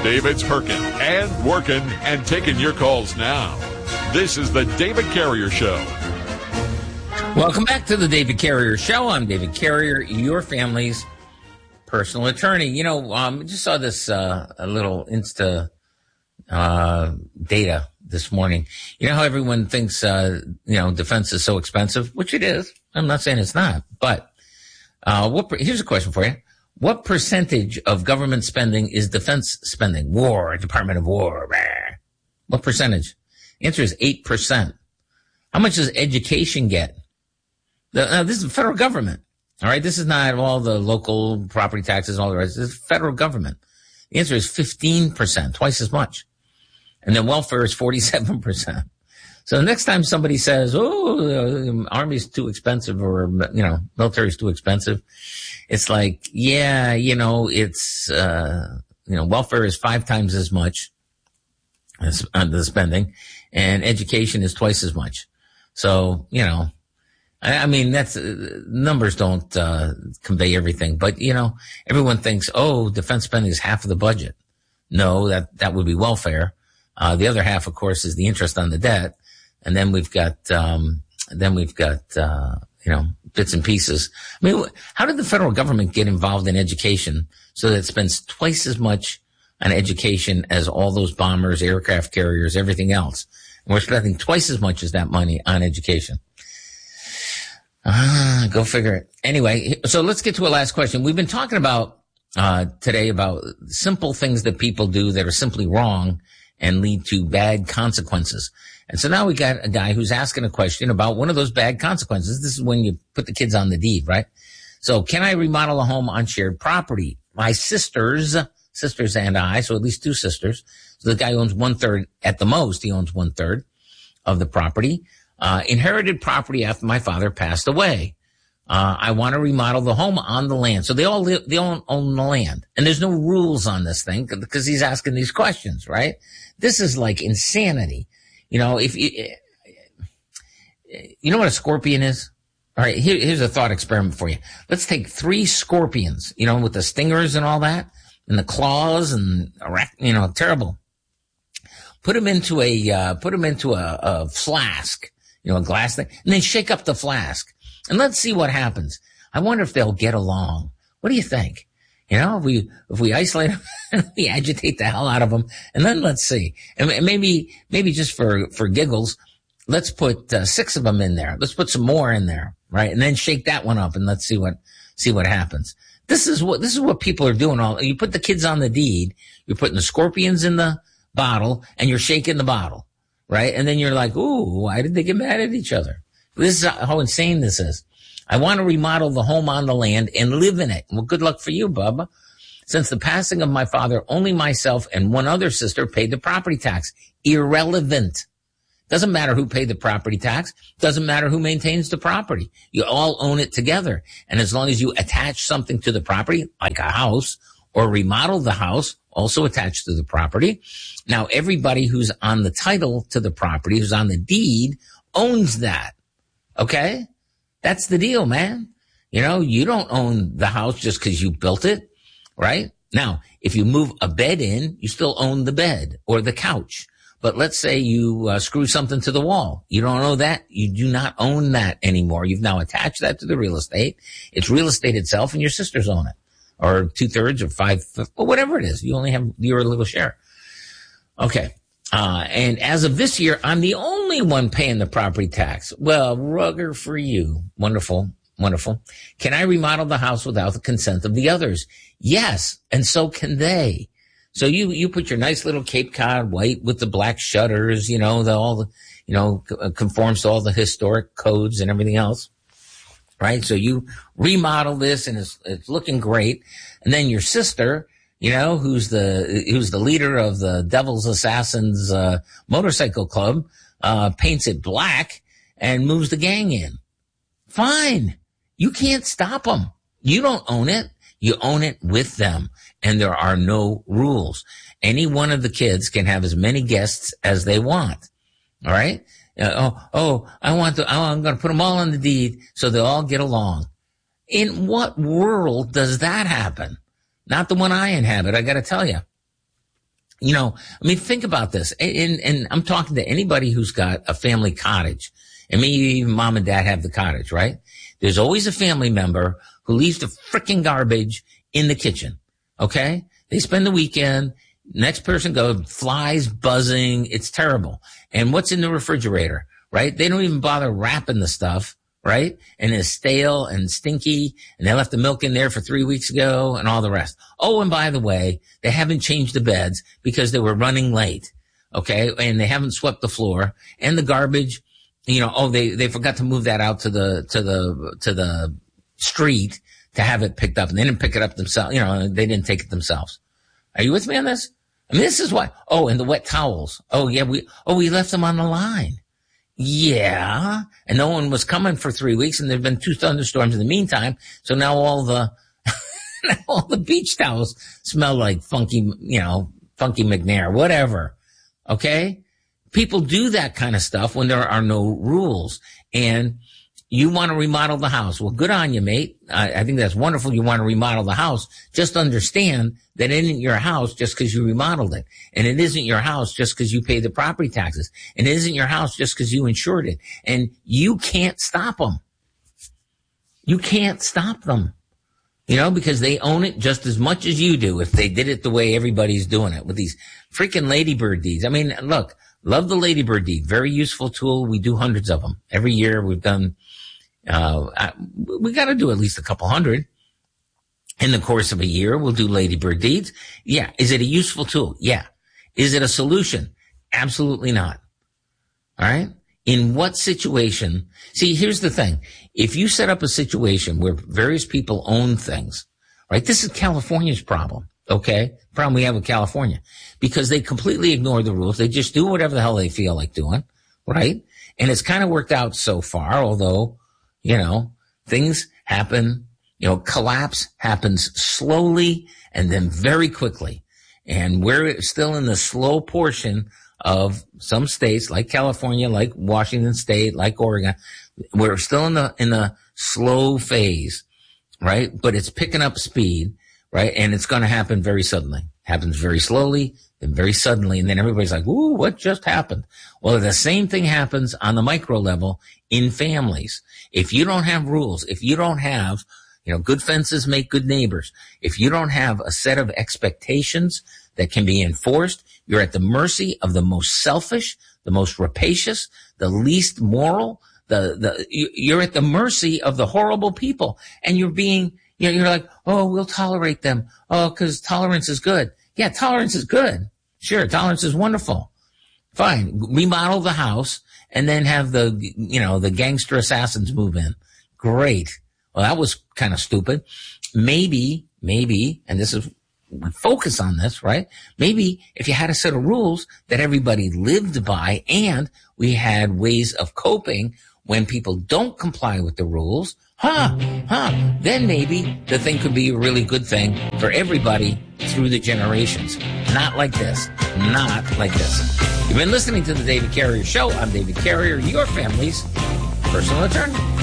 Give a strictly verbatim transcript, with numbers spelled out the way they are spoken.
David's herking and working and taking your calls now. This is the David Carrier Show. Welcome back to the David Carrier Show. I'm David Carrier, your family's personal attorney. You know, um, just saw this uh, a little Insta uh, data this morning. You know how everyone thinks, uh, you know, defense is so expensive, which it is. I'm not saying it's not, but uh, what? Here's a question for you. What percentage of government spending is defense spending? War, Department of War. Blah. What percentage? The answer is eight percent. How much does education get? The, now, this is the federal government. All right. This is not all the local property taxes and all the rest. This is federal government. The answer is fifteen percent, twice as much. And then welfare is forty-seven percent. So the next time somebody says, oh, the Army's too expensive or, you know, military's too expensive, it's like, yeah, you know, it's, uh, you know, welfare is five times as much as uh, the spending, and education is twice as much. So, you know, I, I mean, that's, uh, numbers don't, uh, convey everything, but, you know, everyone thinks, oh, defense spending is half of the budget. No, that, that would be welfare. Uh, the other half, of course, is the interest on the debt. And then we've got, um, then we've got, uh, you know, bits and pieces. I mean, how did the federal government get involved in education so that it spends twice as much on education as all those bombers, aircraft carriers, everything else? And we're spending twice as much as that money on education. Ah, go figure it. Anyway, so let's get to a last question. We've been talking about, uh, today about simple things that people do that are simply wrong and lead to bad consequences. And so now we got a guy who's asking a question about one of those bad consequences. This is when you put the kids on the deed, right? So can I remodel a home on shared property? My sisters, sisters and I, so at least two sisters. So the guy owns one third at the most. He owns one third of the property, uh, inherited property after my father passed away. Uh, I want to remodel the home on the land. So they all live, they all own the land. And there's no rules on this thing because he's asking these questions, right? This is like insanity. You know, if you, you know what a scorpion is? All right, here, here's a thought experiment for you. Let's take three scorpions, you know, with the stingers and all that, and the claws and, you know, terrible. Put them into a, uh, put them into a, a flask, you know, a glass thing, and then shake up the flask. And let's see what happens. I wonder if they'll get along. What do you think? You know, if we, if we isolate them, we agitate the hell out of them, and then let's see. And maybe, maybe just for, for giggles, let's put uh, six of them in there. Let's put some more in there, right? And then shake that one up and let's see what, see what happens. This is what, this is what people are doing. All, you put the kids on the deed, you're putting the scorpions in the bottle and you're shaking the bottle, right? And then you're like, ooh, why did they get mad at each other? This is how insane this is. I want to remodel the home on the land and live in it. Well, good luck for you, Bubba. Since the passing of my father, only myself and one other sister paid the property tax. Irrelevant. Doesn't matter who paid the property tax. Doesn't matter who maintains the property. You all own it together. And as long as you attach something to the property, like a house, or remodel the house, also attached to the property. Now, everybody who's on the title to the property, who's on the deed, owns that. Okay? That's the deal, man. You know, you don't own the house just because you built it, right? Now, if you move a bed in, you still own the bed or the couch. But let's say you uh, screw something to the wall. You don't own that. You do not own that anymore. You've now attached that to the real estate. It's real estate itself, and your sisters own it, or two thirds or five, or whatever it is. You only have your little share. Okay. Uh, and as of this year, I'm the only one paying the property tax. Well, rugger for you. Wonderful. Wonderful. Can I remodel the house without the consent of the others? Yes. And so can they. So you, you put your nice little Cape Cod white with the black shutters, you know, the, all the, you know, conforms to all the historic codes and everything else. Right. So you remodel this and it's, it's looking great. And then your sister, you know, who's the, who's the leader of the Devil's Assassins, uh, motorcycle club, uh, paints it black and moves the gang in. Fine. You can't stop them. You don't own it. You own it with them. And there are no rules. Any one of the kids can have as many guests as they want. All right. Uh, oh, oh, I want to, oh, I'm going to put them all on the deed so they all get along. In what world does that happen? Not the one I inhabit, I got to tell you. You know, I mean, think about this. And, and I'm talking to anybody who's got a family cottage. And maybe even mom and dad have the cottage, right? There's always a family member who leaves the freaking garbage in the kitchen. Okay? They spend the weekend. Next person goes, flies buzzing. It's terrible. And what's in the refrigerator, right? They don't even bother wrapping the stuff, right? And it's stale and stinky. And they left the milk in there for three weeks ago and all the rest. Oh, and by the way, they haven't changed the beds because they were running late. Okay? And they haven't swept the floor and the garbage. You know, oh, they, they forgot to move that out to the, to the, to the street to have it picked up. And they didn't pick it up themselves. You know, they didn't take it themselves. Are you with me on this? I mean, this is why. Oh, and the wet towels. Oh, yeah, we, oh, we left them on the line. Yeah. And no one was coming for three weeks and there've been two thunderstorms in the meantime. So now all the, now all the beach towels smell like funky, you know, funky McNair, whatever. Okay. People do that kind of stuff when there are no rules and you want to remodel the house. Well, good on you, mate. I, I think that's wonderful. You want to remodel the house. Just understand that it isn't your house just because you remodeled it. And it isn't your house just because you paid the property taxes. And it isn't your house just because you insured it. And you can't stop them. You can't stop them. You know, because they own it just as much as you do if they did it the way everybody's doing it with these freaking ladybird deeds. I mean, look. Love the ladybird deed. Very useful tool. We do hundreds of them. Every year we've done, uh, we got to do at least a couple hundred. In the course of a year, we'll do ladybird deeds. Yeah. Is it a useful tool? Yeah. Is it a solution? Absolutely not. All right. In what situation? See, here's the thing. If you set up a situation where various people own things, right? This is California's problem. Okay. Problem we have with California because they completely ignore the rules. They just do whatever the hell they feel like doing. Right. And it's kind of worked out so far, although, you know, things happen, you know, collapse happens slowly and then very quickly. And we're still in the slow portion of some states like California, like Washington State, like Oregon. We're still in the, in the slow phase. Right. But it's picking up speed. Right. And it's going to happen very suddenly. Happens very slowly, then very suddenly. And then everybody's like, ooh, what just happened? Well, the same thing happens on the micro level in families. If you don't have rules, if you don't have, you know, good fences make good neighbors. If you don't have a set of expectations that can be enforced, you're at the mercy of the most selfish, the most rapacious, the least moral, the, the, you're at the mercy of the horrible people. And you're being, You know, you're like, oh, we'll tolerate them. Oh, because tolerance is good. Yeah, tolerance is good. Sure, tolerance is wonderful. Fine. Remodel the house and then have the, you know, the gangster assassins move in. Great. Well, that was kind of stupid. Maybe, maybe, and this is, we focus on this, right? Maybe if you had a set of rules that everybody lived by and we had ways of coping when people don't comply with the rules, huh, huh, then maybe the thing could be a really good thing for everybody through the generations. Not like this. Not like this. You've been listening to the David Carrier Show. I'm David Carrier, your family's personal attorney.